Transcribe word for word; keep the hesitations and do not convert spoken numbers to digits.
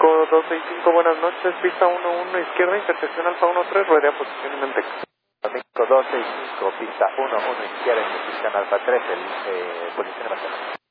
México dos seis cinco, buenas noches, pista uno uno, izquierda, intersección Alfa uno tres, rueda posición Menteca. México dos seis cinco, pista uno uno, izquierda, intersección Alfa tres, el eh, posición Menteca.